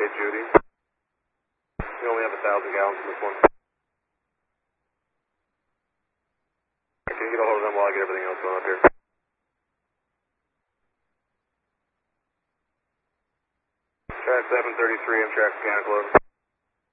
Hey, Judy. We only have 1,000 gallons in this one. Can you get a hold of them while I get everything else going up here? Track 733, I'm track mechanical.